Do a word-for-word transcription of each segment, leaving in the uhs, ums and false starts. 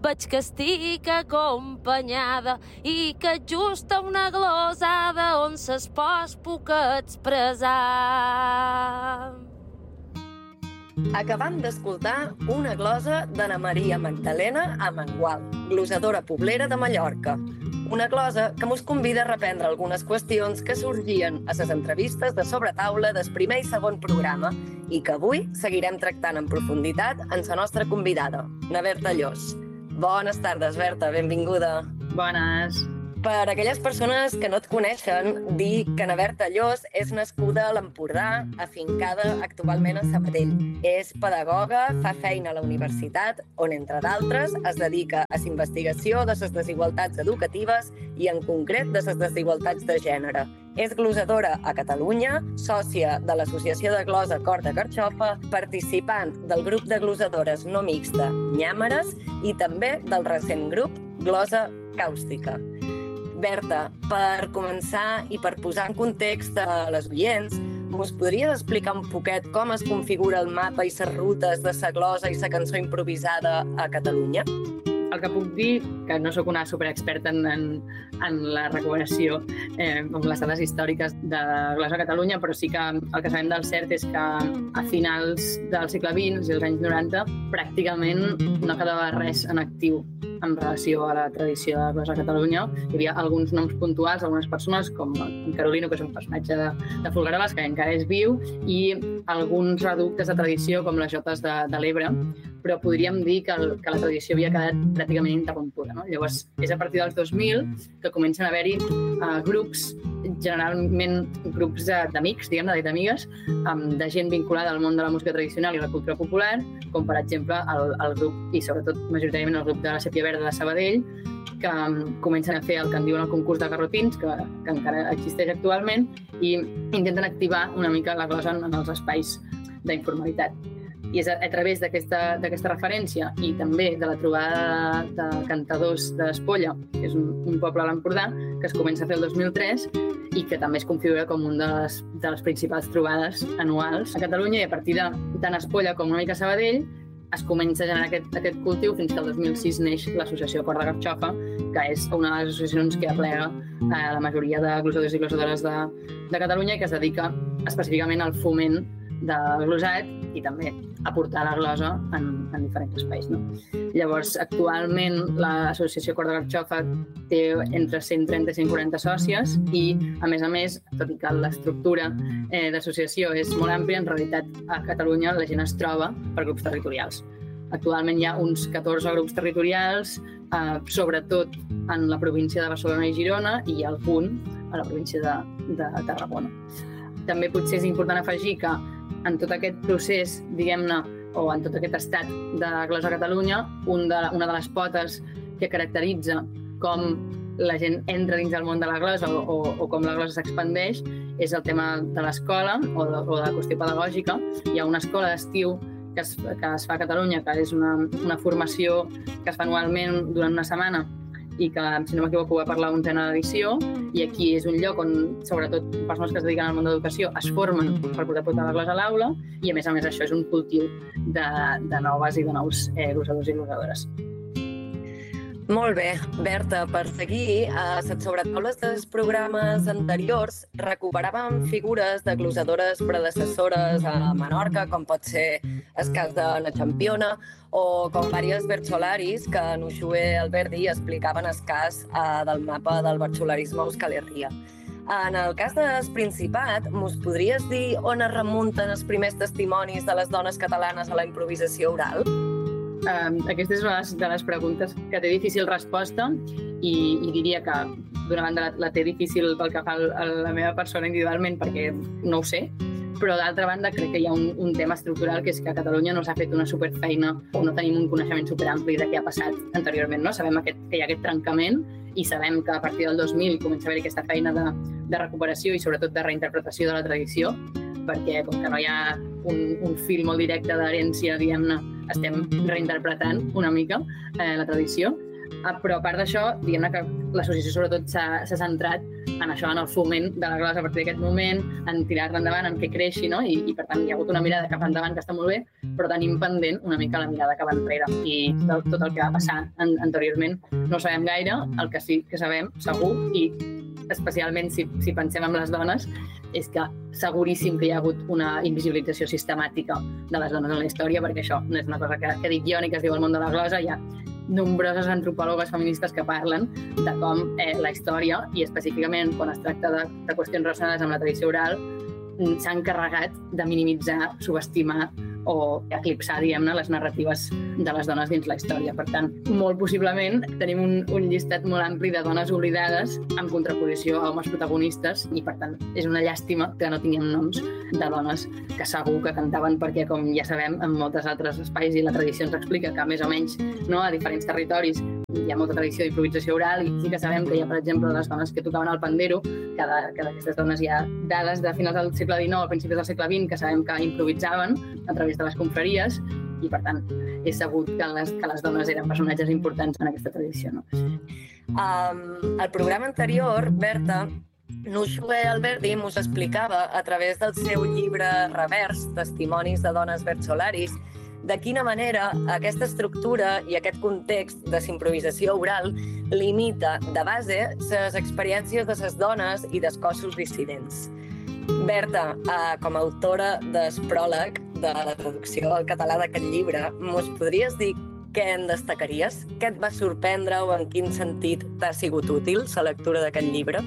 veig que estic acompanyada i que just a una glosada on s'espòs puc expressar. Acabam d'escoltar una glosa d'Anna Maria Magdalena Amengual, glosadora poblera de Mallorca. Una glosa que mos convida a reprendre algunes qüestions que sorgien a les entrevistes de sobretaula del primer i segon programa i que avui seguirem tractant en profunditat amb la nostra convidada, na Berta Llos. Bones tardes, Berta, benvinguda. Bones. Per a aquelles persones que no et coneixen, dir que na Berta Llos és nascuda a l'Empordà, afincada actualment a Sabadell. És pedagoga, fa feina a la universitat, on, entre d'altres, es dedica a la investigació de les desigualtats educatives i, en concret, de les desigualtats de gènere. És glosadora a Catalunya, sòcia de l'Associació de Glosa Cor de Carxofa, participant del grup de glosadores no mixta Nyàmeres i també del recent grup Glosa Càustica. Berta, per començar i per posar en context a les oients, us podries explicar un poquet com es configura el mapa i les rutes de la glosa i la cançó improvisada a Catalunya? El que puc dir, que no sóc una superexperta en, en, en la recuperació, eh, amb les dades històriques de Glosa a Catalunya, però sí que el que sabem del cert és que a finals del segle vint i els anys noranta pràcticament no quedava res en actiu en relació a la tradició de Glosa a Catalunya. Hi havia alguns noms puntuals, algunes persones, com en Carolino, que és un personatge de, de Folgueroles, que encara és viu, i alguns reductes de tradició, com les Jotes de, de l'Ebre, però podríem dir que, el, que la tradició havia quedat pràcticament interrompuda. No? Llavors, és a partir dels dos mil que comencen a haver-hi uh, grups, generalment grups d'amics, diguem-ne, d'amigues, um, de gent vinculada al món de la música tradicional i la cultura popular, com per exemple el, el grup, i sobretot majoritàriament el grup de la Sèpia Verda de Sabadell, que um, comencen a fer el que en diuen el concurs de garrotins, que, que encara existeix actualment, i intenten activar una mica la glosa en, en els espais d'informalitat. I és a, a través d'aquesta referència i també de la trobada de, de cantadors d'Espolla, que és un, un poble a l'Empordà, que es comença a fer el dos mil tres i que també es configura com una de les, de les principals trobades anuals a Catalunya, i a partir de tant Espolla com una mica Sabadell es comença a generar aquest, aquest cultiu fins que el dos mil sis neix l'Associació Cor de Carxofa, que és una de les associacions que aplega eh, la majoria de glosadors i glosadores de, de Catalunya i que es dedica específicament al foment del glosat i també a portar la glosa en, en diferents espais. No? Llavors, actualment l'Associació Cor de Carxofa té entre cent trenta i cent quaranta sòcies i, a més a més, tot i que l'estructura eh, d'associació és molt àmplia, en realitat a Catalunya la gent es troba per grups territorials. Actualment hi ha uns catorze grups territorials, eh, sobretot en la província de Barcelona i Girona, i algun a la província de, de Tarragona. També potser és important afegir que en tot aquest procés, diguem-ne, o en tot aquest estat de glosa a Catalunya, un de, una de les potes que caracteritza com la gent entra dins del món de la glosa o, o, o com la glosa s'expandeix és el tema de l'escola o, de, o de la qüestió pedagògica. Hi ha una escola d'estiu que es, que es fa a Catalunya, que és una, una formació que es fa anualment durant una setmana i que, si no m'equivoco, va per la onzena edició, i aquí és un lloc on, sobretot, persones que es dediquen al món de l'educació es formen per poder portar la glosa a l'aula, i a més a més això és un cultiu de, de noves i de nous eh, glosadors i glosadores. Molt bé, Berta, per seguir, a les sobretaules dels programes anteriors recuperàvem figures de glosadores predecessores a Menorca, com pot ser el cas de la Championa, o com diverses bertsolaris que en Uxue Alberdi explicaven el cas eh, del mapa del bertsolarisme a Euskal Herria. En el cas del Principat, mos podries dir on es remunten els primers testimonis de les dones catalanes a la improvisació oral? Um, aquesta és una de les preguntes que té difícil resposta i, i diria que d'una banda la, la té difícil pel que fa a la meva persona individualment perquè no ho sé, però d'altra banda crec que hi ha un, un tema estructural que és que a Catalunya no s'ha fet una superfeina o no tenim un coneixement superampli de què ha passat anteriorment. No? Sabem aquest, que hi ha aquest trencament i sabem que a partir del dos mil comença a haver aquesta feina de, de recuperació i sobretot de reinterpretació de la tradició, perquè com que no hi ha un, un fil molt directe d'herència, diguem-ne, estem reinterpretant una mica eh, la tradició. Però a part d'això, diguem-ne que l'associació sobretot s'ha centrat en això, en el foment de la glosa a partir d'aquest moment, en tirar-la endavant, en què creixi, no? I, i per tant hi ha hagut una mirada cap endavant que està molt bé, però tenim pendent una mica la mirada cap enrere. I tot, tot el que va passar an anteriorment no ho sabem gaire, el que sí que sabem, segur, i especialment si, si pensem en les dones, és que seguríssim que hi ha hagut una invisibilització sistemàtica de les dones en la història, perquè això no és una cosa que, que dic jo ni que es diu el món de la glosa, hi ha nombroses antropòlogues feministes que parlen de com eh, la història, i específicament quan es tracta de, de qüestions relacionades amb la tradició oral, s'ha encarregat de minimitzar, subestimar o eclipsar, diguem-ne, les narratives de les dones dins la història. Per tant, molt possiblement tenim un, un llistat molt ampli de dones oblidades en contraposició a homes protagonistes i, per tant, és una llàstima que no tinguem noms de dones que segur que cantaven, perquè, com ja sabem, en molts altres espais i la tradició ens explica que, més o menys, no, a diferents territoris hi ha molta tradició d'improvisació oral, i sí que sabem que hi ha, per exemple, les dones que tocaven el pandero, que d'aquestes dones hi ha dades de finals del segle dinou, a principis del segle vint, que sabem que improvisaven a través de les confraries, i per tant és sabut que les, que les dones eren personatges importants en aquesta tradició. No? Um, el programa anterior, Berta, Nuxue Alberdi mos explicava a través del seu llibre Revers, Testimonis de dones versolaris, de quina manera aquesta estructura i aquest context de l'improvisació oral limita de base les experiències de les dones i dels cossos dissidents. Berta, eh, com a autora del pròleg de la traducció al català d'aquest llibre, mos podries dir què en destacaries? Què et va sorprendre o en quin sentit t'ha sigut útil la lectura d'aquest llibre?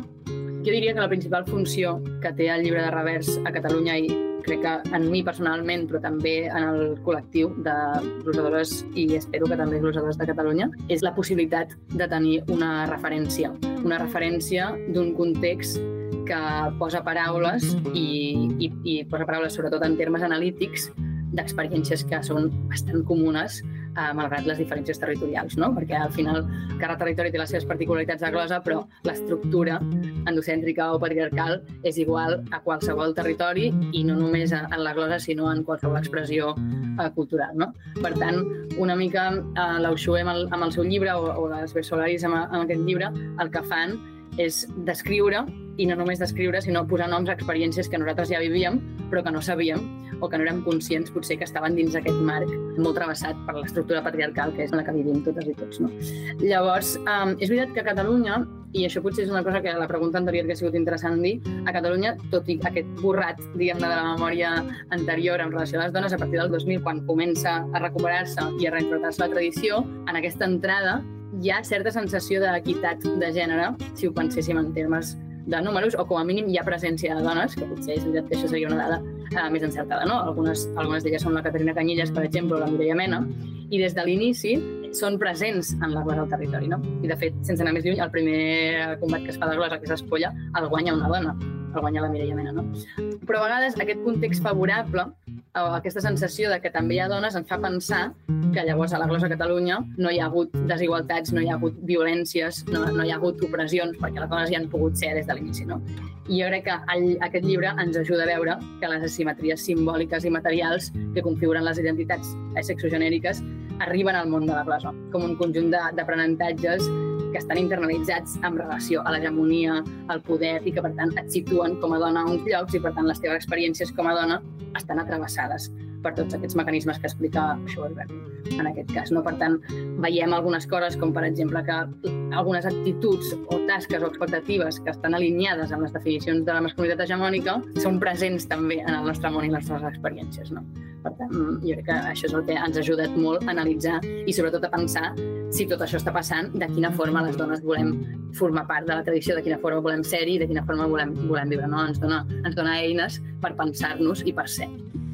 Jo diria que la principal funció que té el llibre de Revers a Catalunya, i crec que en mi personalment, però també en el col·lectiu de glosadores i espero que també glosadors de Catalunya, és la possibilitat de tenir una referència, una referència d'un context que posa paraules i, i, i posa paraules sobretot en termes analítics d'experiències que són bastant comunes eh, malgrat les diferències territorials, no? Perquè al final cada territori té les seves particularitats de glosa, però l'estructura endocèntrica o patriarcal és igual a qualsevol territori i no només en la glosa, sinó en qualsevol expressió eh, cultural, no? Per tant, una mica eh, l'Uxue amb, el, amb el seu llibre o, o les versolaris amb, amb aquest llibre, el que fan és descriure, i no només descriure, sinó posar noms a experiències que nosaltres ja vivíem, però que no sabíem o que no érem conscients potser que estaven dins aquest marc molt travessat per l'estructura patriarcal que és en la que vivim totes i tots. No? Llavors, um, és veritat que a Catalunya, i això potser és una cosa que la pregunta anterior que ha sigut interessant dir, a Catalunya, tot i aquest borrat, diguem-ne, de la memòria anterior en relació a les dones, a partir del dos mil, quan comença a recuperar-se i a reinterpretar-se la tradició, en aquesta entrada hi ha certa sensació d'equitat de gènere, si ho penséssim en termes de números, o com a mínim hi ha presència de dones, que potser és veritat que això seria una dada eh, més encertada, no? Algunes, algunes d'elles són la Caterina Canyelles, per exemple, o la Mireia Mena, i des de l'inici són presents en la glosa al territori, no? I de fet, sense anar més lluny, el primer combat que es fa de glosa, que és Espolla, el guanya una dona, el guanya la Mireia Mena, no? Però a vegades aquest context favorable, o aquesta sensació de que també hi ha dones, ens fa pensar que llavors a la glosa a Catalunya no hi ha hagut desigualtats, no hi ha hagut violències, no, no hi ha hagut opressions, perquè les dones ja han pogut ser des de l'inici, no? I jo crec que el, aquest llibre ens ajuda a veure que les asimetries simbòliques i materials que configuren les identitats sexogenèriques arriben al món de la glosa, com un conjunt d'aprenentatges que estan internalitzats en relació a l'hegemonia, al poder, i que per tant et situen com a dona a uns llocs i per tant les teves experiències com a dona estan atravessades per tots aquests mecanismes que explica Schwarberg en aquest cas. No? Per tant, veiem algunes coses com, per exemple, que algunes actituds o tasques o expectatives que estan alineades amb les definicions de la masculinitat hegemònica són presents també en el nostre món i les nostres experiències. No? Per tant, jo crec que això és el que ens ha ajudat molt a analitzar i sobretot a pensar si tot això està passant, de quina forma les dones volem formar part de la tradició, de quina forma volem ser-hi i de quina forma volem, volem viure. No? Ens dona, ens dona eines per pensar-nos i per ser.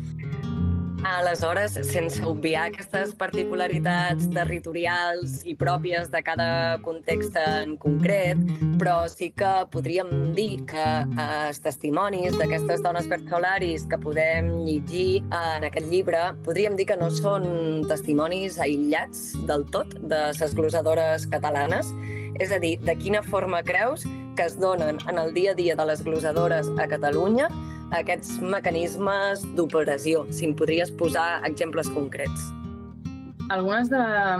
Aleshores, sense obviar aquestes particularitats territorials i pròpies de cada context en concret, però sí que podríem dir que els testimonis d'aquestes dones versolaris que podem llegir en aquest llibre, podríem dir que no són testimonis aïllats del tot de les glosadores catalanes. És a dir, de quina forma creus que es donen en el dia a dia de les glosadores a Catalunya aquests mecanismes d'operació? Si em podries posar exemples concrets. Algunes de,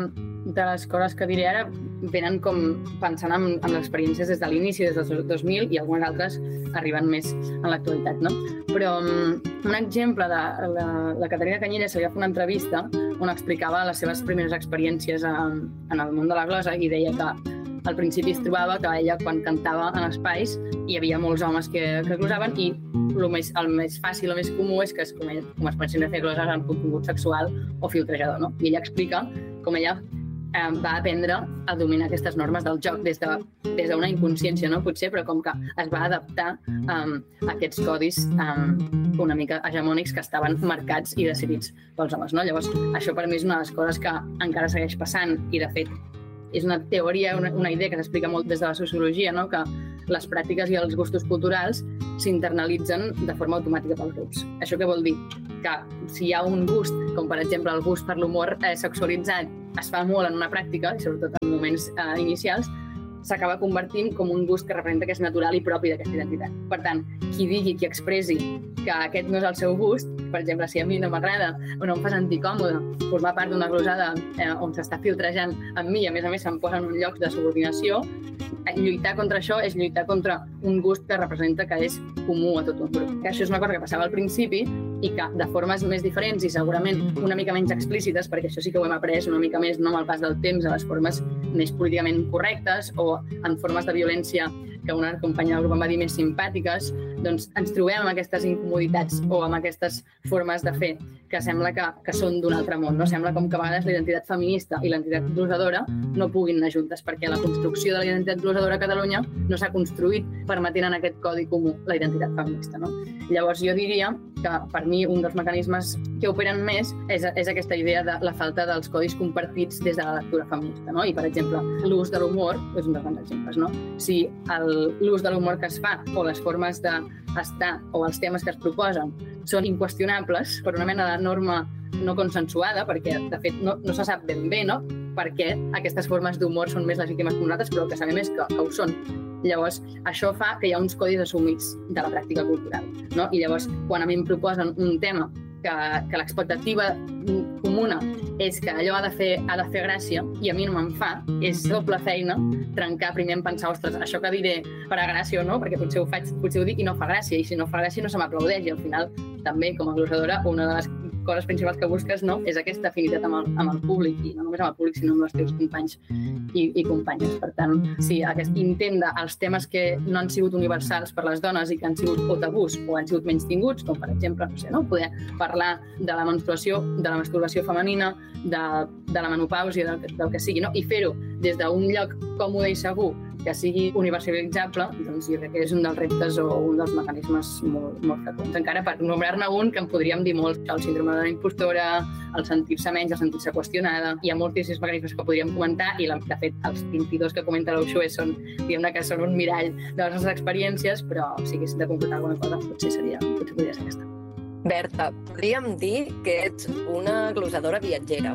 de les coses que diré ara venen com pensant en, en les experiències des de l'inici, des del dos mil, i algunes altres arriben més en l'actualitat, no? Però um, un exemple de la, la Caterina Canyelles se li va fer una entrevista on explicava les seves primeres experiències en, en el món de la glosa i deia que al principi es trobava que ella, quan cantava en espais, hi havia molts homes que, que glosaven i el més, el més fàcil, el més comú és que es, com, com es pensen a fer gloses en contingut sexual o filtrejador, no? I ella explica com ella eh, va aprendre a dominar aquestes normes del joc des de, des d'una inconsciència, no? Potser, però com que es va adaptar um, a aquests codis um, una mica hegemònics que estaven marcats i decidits pels homes, no? Llavors, això per mi és una de les coses que encara segueix passant i, de fet, és una teoria, una, una idea que s'explica molt des de la sociologia, no? Que les pràctiques i els gustos culturals s'internalitzen de forma automàtica pels grups. Això què vol dir? Que si hi ha un gust, com per exemple el gust per l'humor eh, sexualitzat, es fa molt en una pràctica, i sobretot en moments eh, inicials, s'acaba convertint com un gust que representa que és natural i propi d'aquesta identitat. Per tant, qui digui, qui expressi que aquest no és el seu gust, per exemple, si a mi no m'agrada o no em fa sentir còmode formar part d'una glosada eh, on s'està filtrejant amb mi i a més a més se'm posa en un lloc de subordinació, lluitar contra això és lluitar contra un gust que representa que és comú a tot un grup. Que això és una cosa que passava al principi i que de formes més diferents i segurament una mica menys explícites, perquè això sí que ho hem après una mica més no amb el pas del temps, a les formes més políticament correctes o en formes de violència que una companya del grup em va dir més simpàtiques, doncs ens trobem amb aquestes incomoditats o amb aquestes formes de fer que sembla que, que són d'un altre món, no? Sembla com que a vegades la identitat feminista i la identitat glosadora no puguin anar juntes, perquè la construcció de la identitat glosadora a Catalunya no s'ha construït permetent en aquest codi comú la identitat feminista, no? Llavors jo diria que per mi un dels mecanismes que operen més és, és aquesta idea de la falta dels codis compartits des de la lectura feminista, no? I per exemple, l'ús de l'humor és un dels grans exemples, no? Si l'ús de l'humor que es fa o les formes d'estar o els temes que es proposen són inqüestionables per una mena de norma no consensuada, perquè de fet no, no se sap ben bé, no?, perquè aquestes formes d'humor són més legítimes que nosaltres, però el que sabem és que, que ho són. Llavors, això fa que hi ha uns codis assumits de la pràctica cultural, no? I llavors, quan a mi em proposen un tema que, que l'expectativa comuna és que allò ha de, fer, ha de fer gràcia i a mi no me'n fa, és doble feina trencar primer en pensar, ostres, això que diré farà gràcia o no, perquè potser ho faig, potser ho dic i no fa gràcia, i si no fa gràcia no se m'aplaudeix, i al final també, com a glosadora, una de les coses principals que busques, no?, és aquesta afinitat amb el, amb el públic, i no només amb el públic, sinó amb els teus companys i, i companyes. Per tant, sí, aquest intent dels temes que no han sigut universals per les dones i que han sigut o tabús o han sigut menys tinguts, com per exemple, no sé, no?, poder parlar de la menstruació, de la masturbació femenina, de, de la menopàusia, del, del que sigui, no?, i fer-ho des d'un lloc còmode i segur que sigui universalitzable, doncs jo crec que és un dels reptes o un dels mecanismes molt, molt freqüents. Encara per nombrar-ne un, que en podríem dir molt, el síndrome de la impostora, el sentir-se menys, el sentir-se qüestionada. Hi ha moltíssims mecanismes que podríem comentar i, de fet, els vint-i-dos que comenta l'Uxue són, diguem-ne que són un mirall de les nostres experiències, però si haguéssim de concretar alguna cosa, potser seria, potser podria ser aquesta. Berta, podríem dir que ets una glosadora viatgera.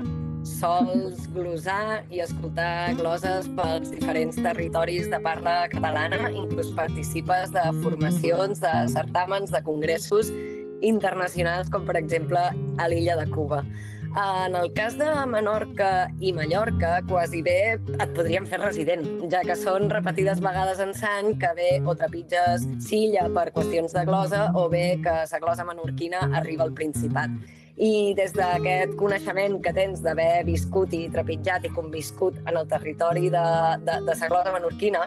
Sols glosar i escoltar gloses pels diferents territoris de parla catalana, inclús participes de formacions, de certàmens, de congressos internacionals, com per exemple a l'illa de Cuba. En el cas de Menorca i Mallorca, quasi bé et podríem fer resident, ja que són repetides vegades en sang que bé o trepitges Silla per qüestions de glosa o bé que sa glosa menorquina arriba al Principat. I des d'aquest coneixement que tens d'haver viscut i trepitjat i conviscut en el territori de, de, de sa glosa menorquina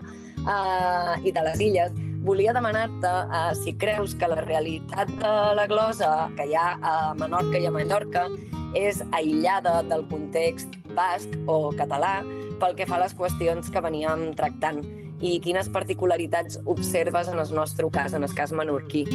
eh, i de les illes, volia demanar-te eh, si creus que la realitat de la glosa que hi ha a Menorca i a Mallorca és aïllada del context basc o català pel que fa a les qüestions que veníem tractant i quines particularitats observes en el nostre cas, en el cas menorquí.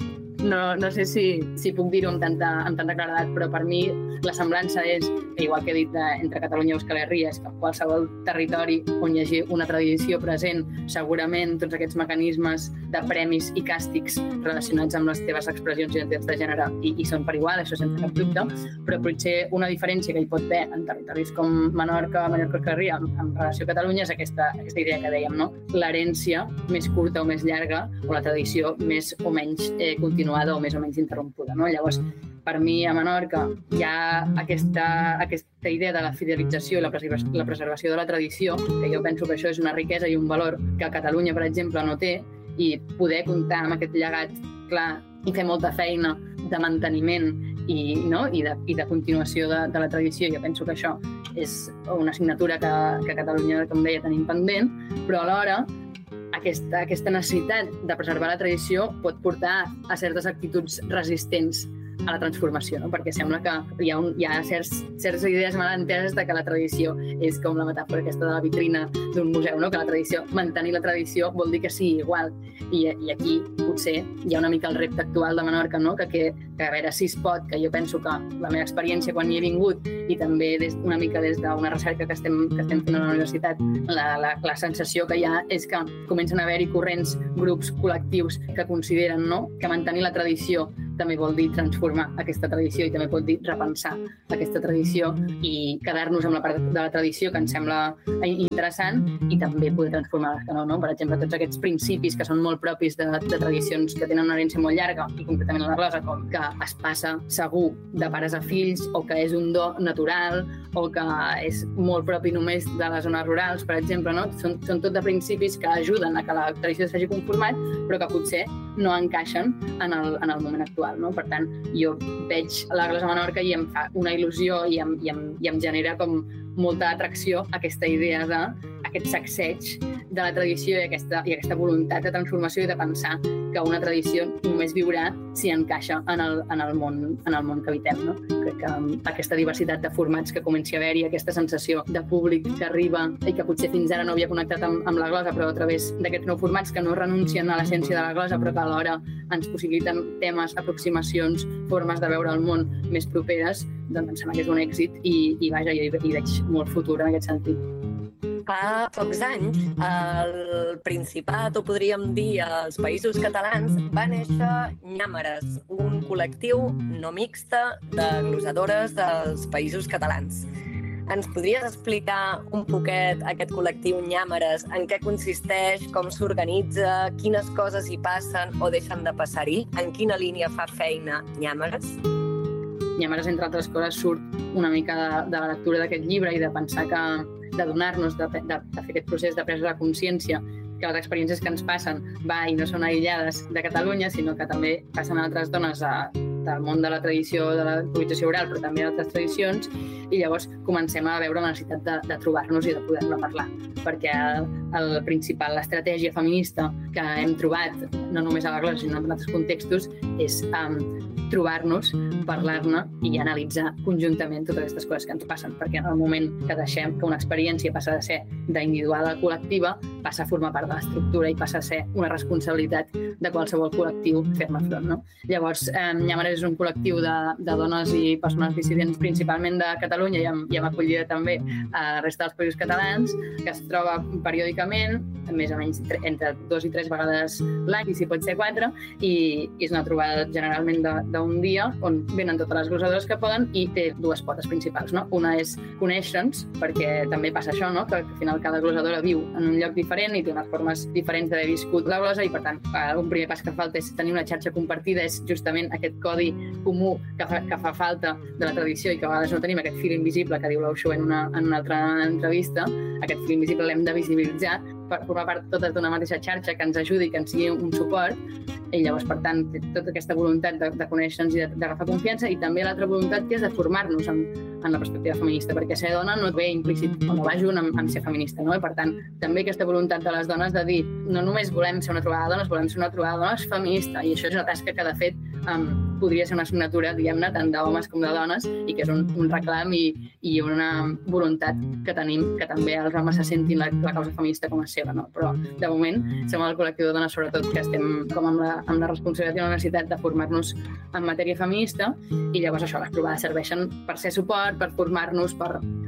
No, no sé si, si puc dir-ho amb tanta, amb tanta claredat, però per mi la semblança és, igual que he dit, de, entre Catalunya i Euskal Herria, és que qualsevol territori on hi hagi una tradició present, segurament tots aquests mecanismes de premis i càstigs relacionats amb les teves expressions i identitats de gènere i, i són per igual, això sense cap dubte, però potser una diferència que hi pot haver en territoris com Menorca, Mallorca i Euskal Herria en, en relació a Catalunya és aquesta, aquesta idea que dèiem, no? L'herència més curta o més llarga o la tradició més o menys eh, continuada o més o menys interrompuda, no? Llavors, per mi a Menorca hi ha aquesta, aquesta idea de la fidelització i la preservació, la preservació de la tradició, que jo penso que això és una riquesa i un valor que Catalunya, per exemple, no té, i poder comptar amb aquest llegat clar i fer molta feina de manteniment i, no? I, de, i de continuació de, de la tradició. Jo penso que això és una assignatura que, que a Catalunya, com deia, tenim pendent, però alhora aquesta, aquesta necessitat de preservar la tradició pot portar a certes actituds resistents a la transformació, no? Perquè sembla que hi ha, un, hi ha certs, certes idees mal enteses de que la tradició és com la metàfora aquesta de la vitrina d'un museu, no? Que la tradició, mantenir la tradició vol dir que sigui igual. I, i aquí potser hi ha una mica el repte actual de Menorca, no? Que, que, que a veure si es pot, que jo penso que la meva experiència quan hi he vingut i també des, una mica des d'una recerca que estem, que estem fent a la universitat, la, la, la sensació que hi ha és que comencen a haver-hi corrents, grups, col·lectius que consideren, no? Que mantenir la tradició també vol dir transformar aquesta tradició i també pot dir repensar aquesta tradició i quedar-nos amb la part de la tradició que ens sembla interessant i també poder transformar les que no, no? Per exemple, tots aquests principis que són molt propis de, de tradicions que tenen una herència molt llarga i concretament la glosa, com que es passa segur de pares a fills o que és un do natural o que és molt propi només de les zones rurals, per exemple, no? Són, són tot de principis que ajuden a que la tradició s'hagi conformat però que potser no encaixen en el, en el moment actual. No? Per tant, jo veig la glosa a Menorca i em fa una il·lusió i em, i em, i em genera com molta atracció aquesta idea d'aquest sacseig de la tradició i aquesta, i aquesta voluntat de transformació i de pensar que una tradició només viurà si encaixa en el, en el, món, en el món que habitem. No? Crec que aquesta diversitat de formats que comenci a haver-hi, aquesta sensació de públic que arriba i que potser fins ara no havia connectat amb, amb la glosa, però a través d'aquests nous formats que no renuncien a l'essència de la glosa, però que alhora ens possibiliten temes, aproximacions, formes de veure el món més properes, doncs em sembla que és un èxit i, i vaja, jo hi veig molt futur en aquest sentit. Fa pocs anys, al Principat, o podríem dir als Països Catalans, va néixer Nyàmeres, un col·lectiu no mixte de glosadores dels Països Catalans. Ens podries explicar un poquet aquest col·lectiu Nyàmeres, en què consisteix, com s'organitza, quines coses hi passen o deixen de passar-hi, en quina línia fa feina Nyàmeres? Nyàmeres, entre altres coses, surt una mica de, de la lectura d'aquest llibre i de pensar que de donar-nos, de, de, de fer aquest procés de presa de consciència que les experiències que ens passen va i no són aïllades de Catalunya, sinó que també passen a altres dones a, del món de la tradició, de la improvisació oral, però també d'altres tradicions, i llavors comencem a veure la necessitat de, de trobar-nos i de poder-ne parlar, perquè el, el principal, l'estratègia feminista que hem trobat, no només a la glosa, sinó en altres contextos, és um, trobar-nos, parlar-ne i analitzar conjuntament totes aquestes coses que ens passen, perquè en el moment que deixem que una experiència passa de ser d'individual a col·lectiva, passa a formar part de l'estructura i passa a ser una responsabilitat de qualsevol col·lectiu fer-ne front. No? Llavors, eh, Nyàmeres és un col·lectiu de, de dones i persones dissidents principalment de Catalunya i amb, i amb acollida també a la resta dels països catalans, que es troba periòdicament, més o menys entre dos i tres vegades l'any, i si pot ser quatre, i, i és una trobada generalment d'un dia on venen totes les glosadores que poden i té dues potes principals. No? Una és conèixer-nos, perquè també passa això, no? Que al final cada glosadora viu en un lloc diferent i té unes formes diferents d'haver viscut la glosa i, per tant, un primer pas que falta és tenir una xarxa compartida, és justament aquest codi comú que fa, que fa falta de la tradició i que a vegades no tenim, aquest fil invisible que diu l'Oxo en, una, en una altra entrevista. Aquest fil invisible l'hem de visibilitzar per formar part totes d'una mateixa xarxa que ens ajudi, que ens sigui un suport, i llavors, per tant, tota aquesta voluntat de, de conèixer-nos i d'agafar confiança, i també l'altra voluntat que és de formar-nos en, en la perspectiva feminista, perquè ser dona no ve implícit o no va junt amb, amb ser feminista, no? I per tant, també aquesta voluntat de les dones de dir no només volem ser una trobada de dones, volem ser una trobada de dones feminista, i això és una tasca que, de fet, um, podria ser una assignatura, diguem-ne, tant d'homes com de dones, i que és un, un reclam i, i una voluntat que tenim, que també els homes se sentin la, la causa feminista com a seva, no? Però, de moment, som el col·lectiu de dones, sobretot, que estem com amb la, amb la responsabilitat i la necessitat de formar-nos en matèria feminista, i llavors això, les trobades serveixen per ser suport, per formar-nos, per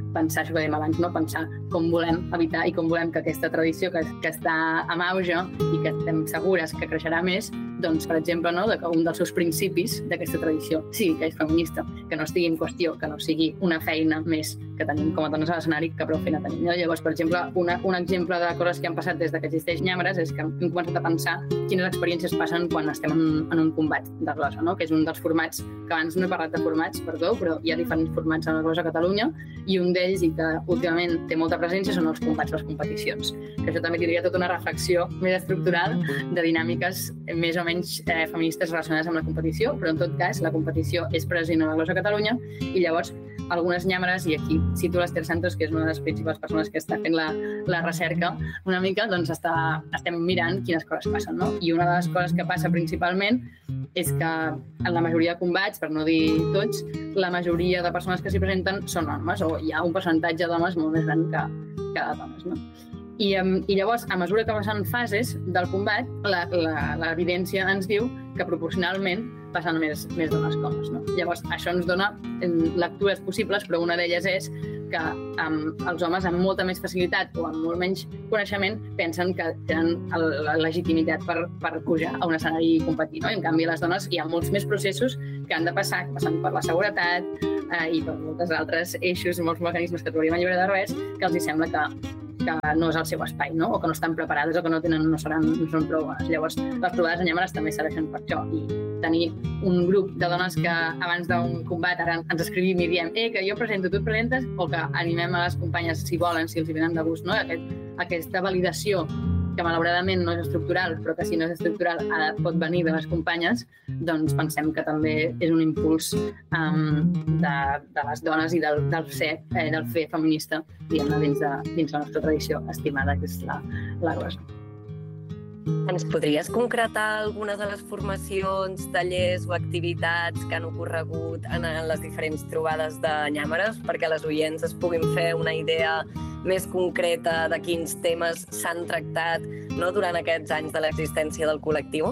pensar això que dèiem abans, no? Pensar com volem evitar i com volem que aquesta tradició que, que està en auge i que estem segures que creixerà més, doncs, per exemple, no? De que un dels seus principis d'aquesta tradició sigui que és feminista, que no estigui en qüestió, que no sigui una feina més que tenim com a dones a l'escenari que prou feina tenim. No? Llavors, per exemple, una, un exemple de coses que han passat des que existeix Nyàmeres és que hem començat a pensar quines experiències passen quan estem en, en un combat de glosa, no? Que és un dels formats, que abans no he parlat de formats, perdó, però hi ha diferents formats a la glosa a Catalunya i un d'ells, i que últimament té molta presència, són els combats, les competicions. Que això també tindria tota una reflexió més estructural de dinàmiques més o menys eh, feministes relacionades amb la competició, però en tot cas la competició és present a la glosa a Catalunya i llavors algunes nyàmeres, i aquí cito l'Ester Santos, que és una de les principals persones que està fent la, la recerca una mica, doncs està, estem mirant quines coses passen, no? I una de les coses que passa principalment és que en la majoria de combats, per no dir tots, la majoria de persones que s'hi presenten són homes, o hi ha un percentatge d'homes molt més gran que, que de dones, no? I, I llavors, a mesura que passen fases del combat, l'evidència ens diu que proporcionalment passen més, més dones que homes, no? Llavors, això ens dona lectures possibles, però una d'elles és que um, els homes amb molta més facilitat o amb molt menys coneixement pensen que tenen la legitimitat per, per pujar a un escenari i competir, no? En canvi, les dones hi ha molts més processos que han de passar, que passen per la seguretat eh, i per moltes altres eixos i molts mecanismes que trobaríem al llibre de revés, que els hi sembla que que no és el seu espai, no? O que no estan preparades o que no tenen, no seran, no són prou bones. Llavors, les trobades de nyàmeres també serveixen per això. I tenir un grup de dones que abans d'un combat ara ens escrivim i diem eh, que jo presento, tu et presentes, o que animem a les companyes si volen, si els hi venen de gust, no? Aquest, aquesta validació que malauradament no és estructural, però que si no és estructural ara pot venir de les companyes, doncs pensem que també és un impuls um, de, de les dones i del, del, ser, eh, del fer feminista, diguem-ne, dins, de, dins la nostra tradició estimada, que és la, la glosa. Ens podries concretar algunes de les formacions, tallers o activitats que han ocorregut en les diferents trobades de nyàmeres perquè les oients es puguin fer una idea més concreta de quins temes s'han tractat, no, durant aquests anys de l'existència del col·lectiu?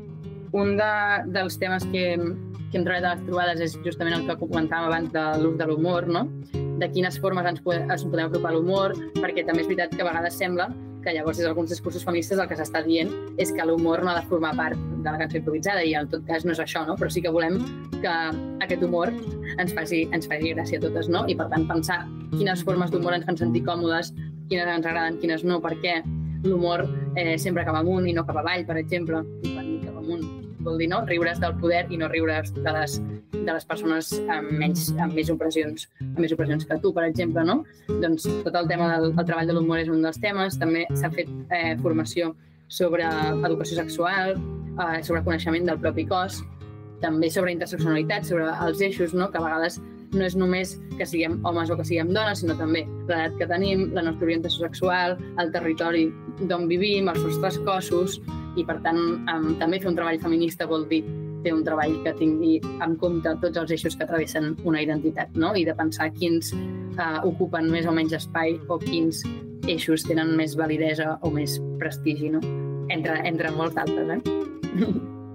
Un de, dels temes que, que hem treballat a les trobades és justament el que comentàvem abans de l'ús de l'humor, no? De quines formes ens, podem, ens podem apropar a l'humor, perquè també és veritat que a vegades sembla que llavors des d'alguns discursos feministes el que s'està dient és que l'humor no ha de formar part de la cançó improvisada i en tot cas no és això, no? Però sí que volem que aquest humor ens faci, ens faci gràcia a totes, no? I per tant pensar quines formes d'humor ens fan sentir còmodes, quines ens agraden, quines no, perquè l'humor eh, sempre acaba amunt i no cap avall, per exemple, i quan dic cap amunt vol dir no, riure's del poder i no riure's de les, de les persones amb, menys, amb més opressions, amb més opressions que tu, per exemple, no? Doncs tot el tema del el treball de l'humor és un dels temes. També s'ha fet eh, formació sobre educació sexual, eh, sobre coneixement del propi cos, també sobre interseccionalitat, sobre els eixos, no? Que a vegades no és només que siguem homes o que siguem dones, sinó també l'edat que tenim, la nostra orientació sexual, el territori d'on vivim, els nostres cossos, i per tant um, també fer un treball feminista vol dir fer un treball que tingui en compte tots els eixos que travessen una identitat, no? I de pensar quins uh, ocupen més o menys espai o quins eixos tenen més validesa o més prestigi, no? Entre, entre molts altres, eh?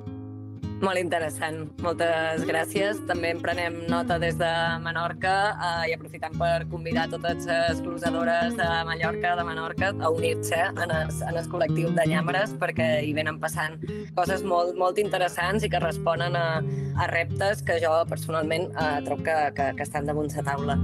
Molt interessant. Moltes gràcies. També en prenem nota des de Menorca eh, i aprofitant per convidar totes les glosadores de Mallorca, de Menorca, a unir-se en el, en el col·lectiu de nyàmeres perquè hi venen passant coses molt, molt interessants i que responen a, a reptes que jo personalment eh, trobo que, que, que estan damunt la taula.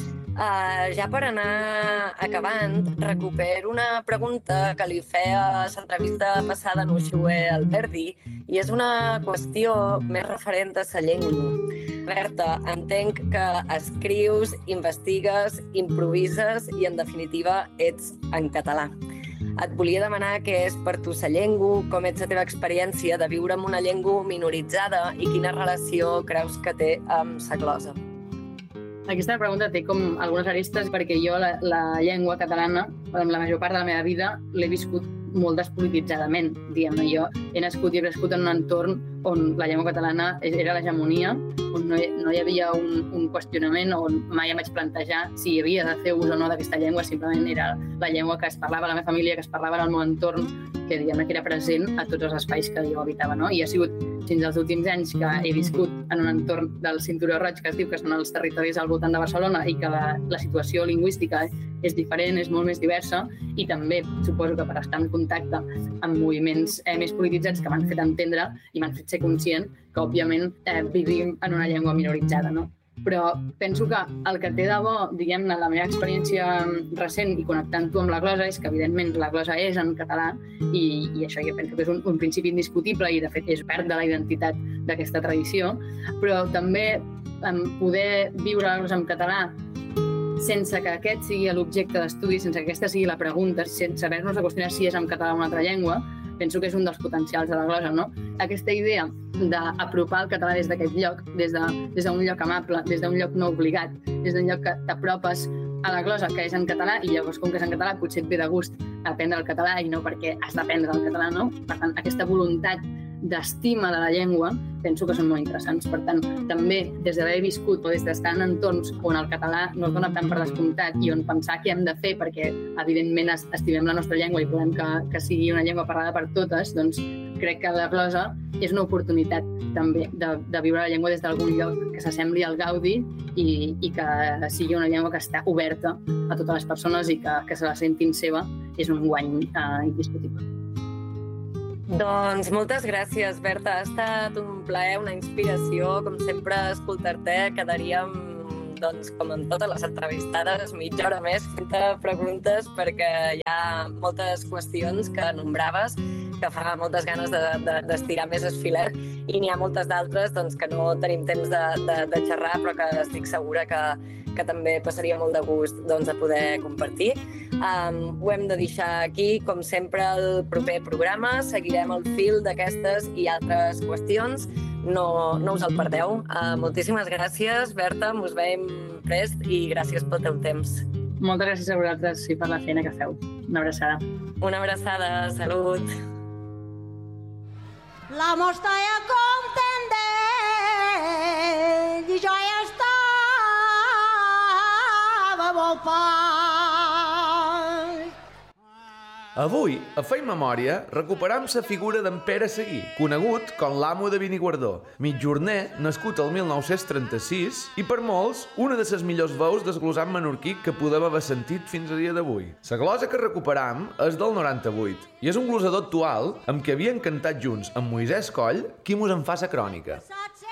Uh, ja per anar acabant, recupero una pregunta que li feia a l'entrevista passada a Uxue Alberdi i és una qüestió més referent a la llengua. Berta, entenc que escrius, investigues, improvises i, en definitiva, ets en català. Et volia demanar què és per tu la llengua, com és la teva experiència de viure en una llengua minoritzada i quina relació creus que té amb la glosa. Aquesta pregunta té com algunes arestes perquè jo la, la llengua catalana, en la major part de la meva vida, l'he viscut molt despolititzadament, diguem-ne. Jo he nascut i he crescut en un entorn on la llengua catalana era l'hegemonia, on no hi, no hi havia un, un qüestionament, on mai em vaig plantejar si hi havia de fer ús o no d'aquesta llengua, simplement era la llengua que es parlava a la meva família, que es parlava en el meu entorn, que diguem-ne que era present a tots els espais que jo habitava, no? I ha sigut fins als últims anys que he viscut en un entorn del Cinturó Roig, que es diu que són els territoris al voltant de Barcelona i que la, la situació lingüística és diferent, és molt més diversa, i també suposo que per estar en contacte amb moviments eh, més polititzats que m'han fet entendre i m'han fet ser conscient que, òbviament, eh, vivim en una llengua minoritzada, no? Però penso que el que té de bo, diguem-ne, la meva experiència recent i connectant-ho amb la glosa és que, evidentment, la glosa és en català i, i això jo penso que és un, un principi indiscutible i, de fet, és part de la identitat d'aquesta tradició, però també um, poder viure la glosa en català sense que aquest sigui l'objecte d'estudi, sense que aquesta sigui la pregunta, sense haver-nos de qüestionar si és en català o una altra llengua, penso que és un dels potencials de la glosa, no? Aquesta idea d'apropar el català des d'aquest lloc, des d'un de, lloc amable, des d'un lloc no obligat, des d'un lloc que t'apropes a la glosa, que és en català, i llavors, com que és en català, potser et ve de gust aprendre el català i no perquè has d'aprendre el català, no? Per tant, aquesta voluntat d'estima de la llengua penso que són molt interessants. Per tant, també des d'haver viscut o des d'estar en entorns on el català no es dona tant per descomptat i on pensar què hem de fer perquè, evidentment, estimem la nostra llengua i volem que, que sigui una llengua parlada per totes, doncs crec que la glosa és una oportunitat també de, de viure la llengua des d'algun lloc que s'assembli al Gaudi i, i que sigui una llengua que està oberta a totes les persones i que, que se la sentin seva és un guany eh, indiscutible. Doncs moltes gràcies, Berta. Ha estat un plaer, una inspiració. Com sempre, escoltar-te quedaríem, doncs, com en totes les entrevistades, mitja hora més fent preguntes perquè hi ha moltes qüestions que nombraves que fa moltes ganes d'estirar de, de, més el filet i n'hi ha moltes d'altres doncs, que no tenim temps de, de, de xerrar però que estic segura que, que també passaria molt de gust doncs, de poder compartir. Um, ho hem de deixar aquí, com sempre, el proper programa. Seguirem el fil d'aquestes i altres qüestions. No, no us el perdeu. Uh, moltíssimes gràcies, Berta. Mos veiem prest i gràcies pel teu temps. Moltes gràcies a vosaltres i per la feina que feu. Una abraçada. Una abraçada. Salut. La mostaia contendent i jo ja estava molt pas. Avui, a Feim Memòria, recuperam la figura d'en Pere Seguí, conegut com l'amo de Beniguardó, mitjorner nascut el mil nou-cents trenta-sis i per molts una de les millors veus del glosat menorquí que podem haver sentit fins a dia d'avui. La glosa que recuperam és del noranta-vuit i és un glosador actual amb què havien cantat junts amb Moisès Coll qui mos en fa la crònica.